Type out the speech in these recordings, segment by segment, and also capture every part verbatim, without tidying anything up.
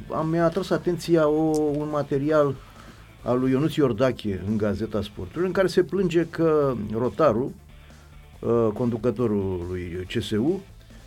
am mi-a atras atenția o, un material al lui Ionuț Iordache în Gazeta Sportului, în care se plânge că Rotaru, uh, conducătorul lui C S U,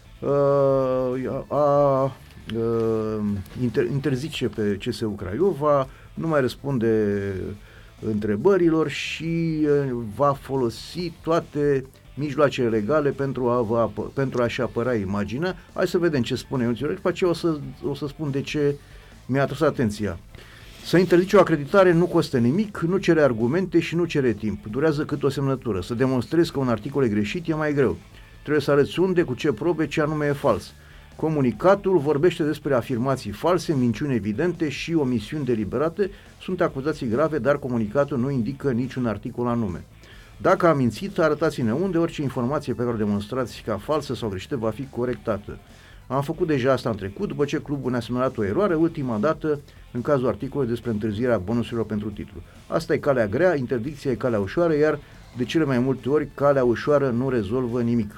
uh, a uh, inter, interzice pe C S U Craiova, nu mai răspunde întrebărilor și uh, va folosi toate mijloacele legale pentru, a vă apă, pentru a-și apăra imaginea. Hai să vedem ce spune Ionuț Iordache, după aceea o să, o să spun de ce mi-a atras atenția. Să interzice o acreditare nu costă nimic, nu cere argumente și nu cere timp. Durează cât o semnătură. Să demonstrezi că un articol e greșit e mai greu. Trebuie să arăți unde, cu ce probe, ce anume e fals. Comunicatul vorbește despre afirmații false, minciuni evidente și omisiuni deliberate. Sunt acuzații grave, dar comunicatul nu indică niciun articol anume. Dacă am mințit, arătați-ne unde, orice informație pe care o demonstrați ca falsă sau greșită va fi corectată. Am făcut deja asta în trecut, după ce clubul ne-a semnalat o eroare, ultima dată în cazul articolului despre întârzierea bonusurilor pentru titlu. Asta e calea grea, interdicția e calea ușoară, iar de cele mai multe ori calea ușoară nu rezolvă nimic.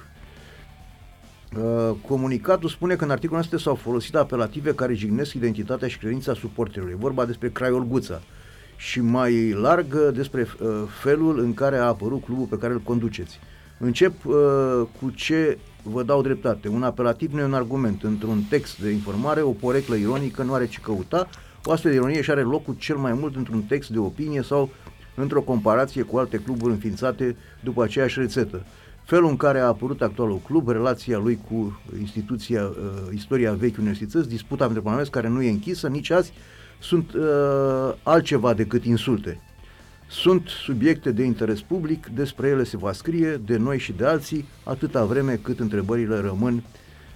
Uh, comunicatul spune că în articolul ăsta s-au folosit apelative care jignesc identitatea și credința suporterului. Vorba despre Craiolguța și mai larg despre uh, felul în care a apărut clubul pe care îl conduceți. Încep uh, cu ce vă dau dreptate. Un apelativ nu e un argument. Într-un text de informare, o poreclă ironică nu are ce căuta. O astfel de ironie și are locul cel mai mult într-un text de opinie sau într-o comparație cu alte cluburi înființate după aceeași rețetă. Felul în care a apărut actualul club, relația lui cu instituția, uh, istoria vechi universități, disputa între parlamentari care nu e închisă nici azi, sunt uh, altceva decât insulte. Sunt subiecte de interes public, despre ele se va scrie de noi și de alții, atâta vreme cât întrebările rămân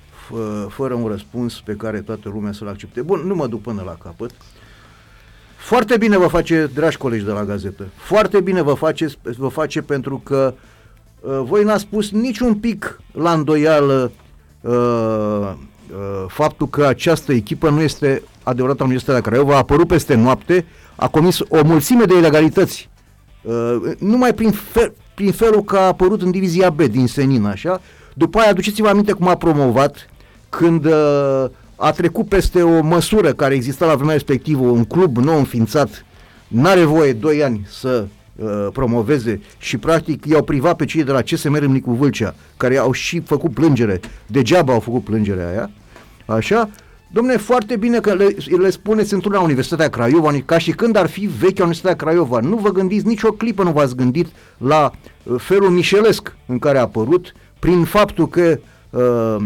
f- fără un răspuns pe care toată lumea să-l accepte. Bun, nu mă duc până la capăt. Foarte bine vă face, dragi colegi de la gazetă, foarte bine vă face, vă face pentru că uh, voi n-ați spus niciun pic la îndoială uh, uh, faptul că această echipă nu este adevărata Universitatea Craiova, a apărut peste noapte, a comis o mulțime de ilegalități, uh, numai prin, fel, prin felul că a apărut în divizia B din Senin, așa. După aia, aduceți-vă aminte cum a promovat când uh, a trecut peste o măsură care exista la vremea respectivă, un club nou înființat, n-are voie doi ani să uh, promoveze și practic i-au privat pe cei de la C S M Râmnicu Vâlcea, care au și făcut plângere, degeaba au făcut plângerea aia, așa. Dom'le, foarte bine că le, le spuneți într-una Universitatea Craiova, ca și când ar fi vechea Universitatea Craiova. Nu vă gândiți, nicio clipă nu v-ați gândit la uh, felul mișelesc în care a apărut, prin faptul că uh, uh,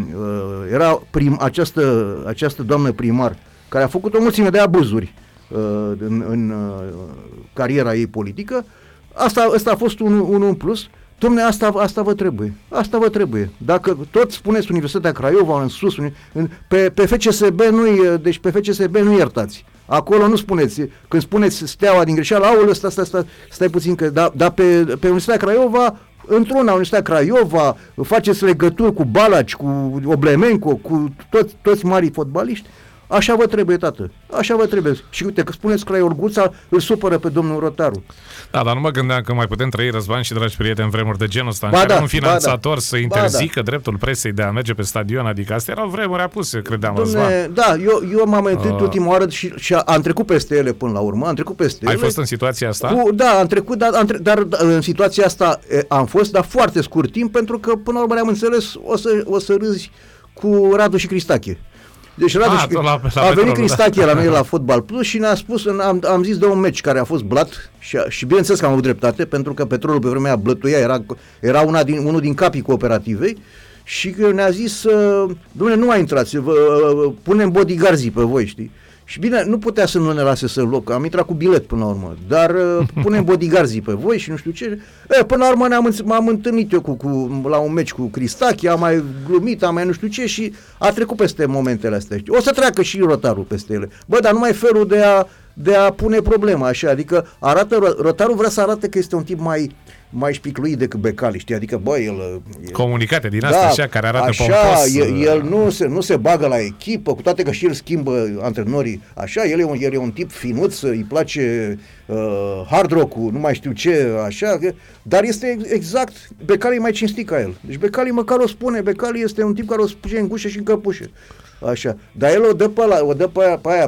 era prim, această, această doamnă primar, care a făcut o mulțime de abuzuri uh, în, în uh, cariera ei politică. Asta, asta a fost un, un, un plus. Dom'le, asta, asta vă trebuie, asta vă trebuie. Dacă tot spuneți Universitatea Craiova în sus, în, pe, pe F C S B nu, deci pe F C S B nu iertați. Acolo nu spuneți, când spuneți Steaua din greșeală, aoleu, stai, stai, stai, stai puțin, că, dar da, pe, pe Universitatea Craiova, într-una Universitatea Craiova, faceți legături cu Balaci, cu Oblemenco, cu toți, toți marii fotbaliști. Așa vă trebuie, tată, așa vă trebuie. Și uite, că spuneți Craiolguța, îl supără pe domnul Rotaru. Da, dar nu mă gândeam că mai putem trăi, Răzvan și dragi prieteni, în vremuri de genul ăsta, în ba care da, un finanțator ba să interzică da. dreptul presei de a merge pe stadion, adică astea erau vremuri apuse, credeam, Răzvan. Da, eu, eu m-am întâlnit uh, ultima oară și, și am trecut peste ele până la urmă, am trecut peste Ai ele. fost în situația asta? Cu, da, am trecut, dar, am tre- dar în situația asta am fost, dar foarte scurt timp, pentru că până la urmă am înțeles, o să, o să râzi cu Radu și Cristache. Deci Radu a, și, la, la a venit petrolul, Cristache da. la noi la Fotbal Plus și ne-a spus, am, am zis de un meci care a fost blat și, și bineînțeles că am avut dreptate, pentru că Petrolul pe vremea aia blătuia, era, era una din, unul din capii cooperativei și ne-a zis, dom'le, nu mai intrați, vă, punem bodyguards pe voi, știi? Și bine, nu putea să nu ne lase să loc, am intrat cu bilet până la urmă, dar uh, punem bodyguards pe voi și nu știu ce. E, până la urmă ne-am, m-am întâlnit eu cu, cu, la un meci cu Cristache, am mai glumit, am mai nu știu ce și a trecut peste momentele astea. Știi? O să treacă și Rotarul peste ele. Bă, dar numai felul de a, de a pune problema așa, adică arată, Rotarul vrea să arate că este un tip mai... mai șpicluit decât Becali, știi? Adică, bă, el... el comunicate din astea, da, așa, care arată așa, pompos. El, el nu, se, nu se bagă la echipă, cu toate că și el schimbă antrenorii, așa, el e un, el e un tip finuț, îi place uh, hard rock-ul, nu mai știu ce, așa, dar este exact, Becali e mai cinstit ca el. Deci Becali măcar o spune, Becali este un tip care o spune în gușă și în căpușă. Așa, dar el o dă pe, la, o dă pe, aia, pe aia